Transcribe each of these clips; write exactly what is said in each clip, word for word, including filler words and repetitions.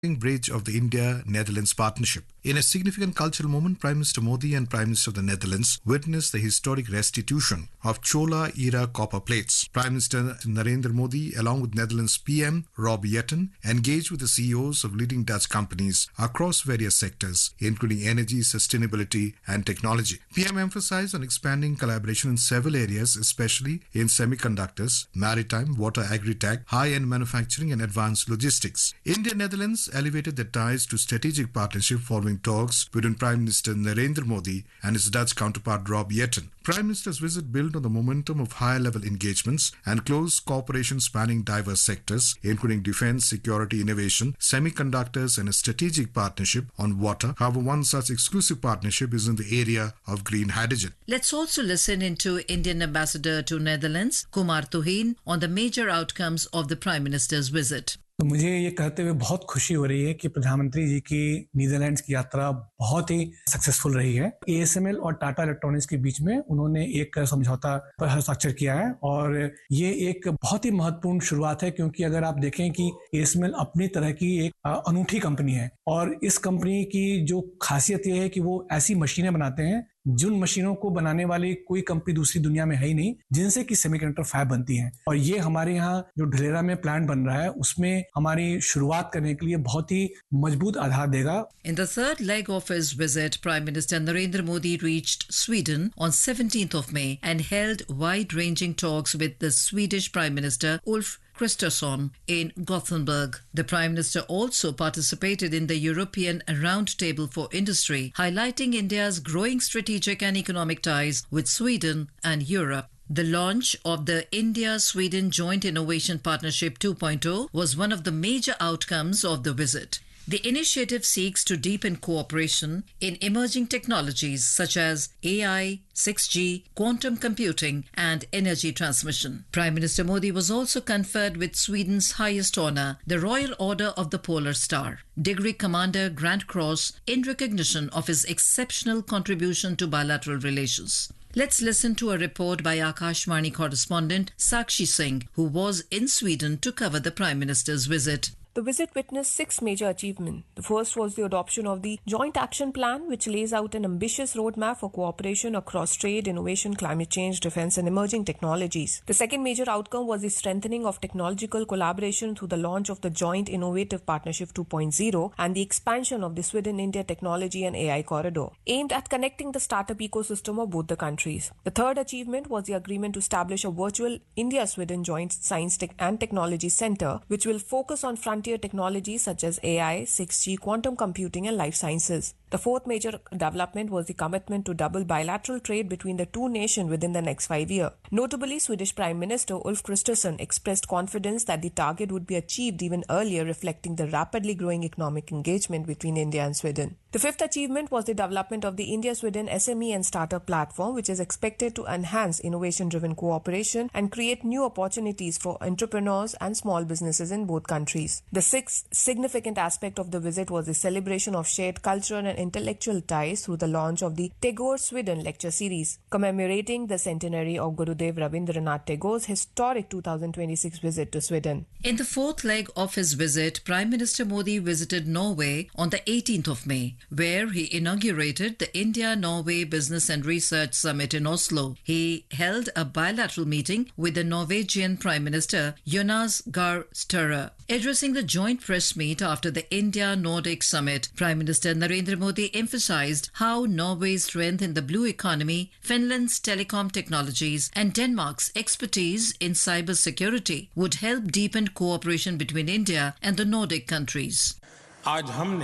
bridge of the India-Netherlands partnership. In a significant cultural moment, Prime Minister Modi and Prime Minister of the Netherlands witnessed the historic restitution of Chola-era copper plates. Prime Minister Narendra Modi, along with Netherlands P M Rob Jetten, engaged with the C E Os of leading Dutch companies across various sectors, including energy, sustainability and technology. P M emphasized on expanding collaboration in several areas, especially in semiconductors, maritime, water, agri-tech, high-end manufacturing and advanced logistics. India-Netherlands elevated their ties to strategic partnership following talks between Prime Minister Narendra Modi and his Dutch counterpart Rob Jetten. Prime Minister's visit built on the momentum of higher-level engagements and close cooperation spanning diverse sectors, including defense, security, innovation, semiconductors, and a strategic partnership on water. However, one such exclusive partnership is in the area of green hydrogen. Let's also listen into Indian Ambassador to Netherlands, Kumar Tuhin, on the major outcomes of the Prime Minister's visit. तो मुझे ये कहते हुए बहुत खुशी हो रही है कि प्रधानमंत्री जी की नीदरलैंड्स की यात्रा बहुत ही सक्सेसफुल रही है। ए एस एम एल और टाटा इलेक्ट्रॉनिक्स के बीच में उन्होंने एक समझौता पर हस्ताक्षर किया है और ये एक बहुत ही महत्वपूर्ण शुरुआत है, क्योंकि अगर आप देखें कि ए एस एम एल अपनी तरह की एक अनूठी कंपनी है और इस कंपनी की जो खासियत ये है कि वो ऐसी मशीनें बनाते हैं जिन मशीनों को बनाने वाली कोई कंपनी दूसरी दुनिया में है ही नहीं, जिनसे कि सेमीकंडक्टर फैब बनती हैं। और ये हमारे यहाँ जो ढलेरा में प्लांट बन रहा है उसमें हमारी शुरुआत करने के लिए बहुत ही मजबूत आधार देगा। In the third leg of his visit, Prime Minister Narendra Modi reached Sweden on seventeenth of May and held wide-ranging talks with the Swedish Prime Minister Ulf Kristersson in Gothenburg. The Prime Minister also participated in the European Roundtable for Industry, highlighting India's growing strategic and economic ties with Sweden and Europe. The launch of the India-Sweden Joint Innovation Partnership two point oh was one of the major outcomes of the visit. The initiative seeks to deepen cooperation in emerging technologies such as A I, six G, quantum computing and energy transmission. Prime Minister Modi was also conferred with Sweden's highest honour, the Royal Order of the Polar Star, Degree Commander Grand Cross, in recognition of his exceptional contribution to bilateral relations. Let's listen to a report by Akashvani correspondent Sakshi Singh, who was in Sweden to cover the Prime Minister's visit. The visit witnessed six major achievements. The first was the adoption of the Joint Action Plan, which lays out an ambitious roadmap for cooperation across trade, innovation, climate change, defense, and emerging technologies. The second major outcome was the strengthening of technological collaboration through the launch of the Joint Innovative Partnership two point oh and the expansion of the Sweden-India Technology and A I Corridor, aimed at connecting the startup ecosystem of both the countries. The third achievement was the agreement to establish a virtual India-Sweden Joint Science and Technology Center, which will focus on front frontier technologies such as A I, six G, quantum computing and life sciences. The fourth major development was the commitment to double bilateral trade between the two nations within the next five years. Notably, Swedish Prime Minister Ulf Kristersson expressed confidence that the target would be achieved even earlier, reflecting the rapidly growing economic engagement between India and Sweden. The fifth achievement was the development of the India-Sweden S M E and Startup Platform, which is expected to enhance innovation-driven cooperation and create new opportunities for entrepreneurs and small businesses in both countries. The sixth significant aspect of the visit was the celebration of shared cultural and intellectual ties through the launch of the Tagore Sweden Lecture Series, commemorating the centenary of Gurudev Rabindranath Tagore's historic two thousand twenty-six visit to Sweden. In the fourth leg of his visit, Prime Minister Modi visited Norway on the eighteenth of May, where he inaugurated the India-Norway Business and Research Summit in Oslo. He held a bilateral meeting with the Norwegian Prime Minister Jonas Gahr Støre. Addressing the joint press meet after the India-Nordic Summit, Prime Minister Narendra Modi emphasized how Norway's strength in the blue economy, Finland's telecom technologies and Denmark's expertise in cyber security would help deepen cooperation between India and the Nordic countries. आज हमने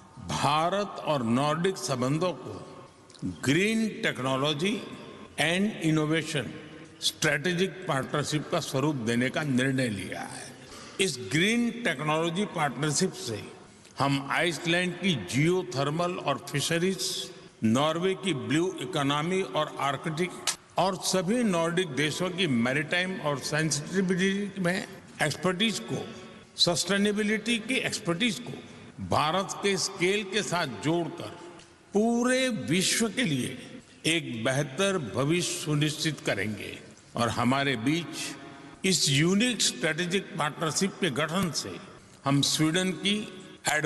भारत और Nordic संबंधों को green technology and innovation strategic partnership का स्वरूप देने का निर्णय लिया है। इस ग्रीन टेक्नोलॉजी पार्टनरशिप से हम आइसलैंड की जियो थर्मल और फिशरीज, नॉर्वे की ब्लू इकोनॉमी और आर्कटिक और सभी नॉर्डिक देशों की मैरीटाइम और सेंसिटिविटी में एक्सपर्टीज को, सस्टेनेबिलिटी की एक्सपर्टीज को भारत के स्केल के साथ जोड़कर पूरे विश्व के लिए एक बेहतर भविष्य सुनिश्चित करेंगे। और हमारे बीच इस यूनिक स्ट्रेटेजिक पार्टनरशिप के गठन से हम स्वीडन की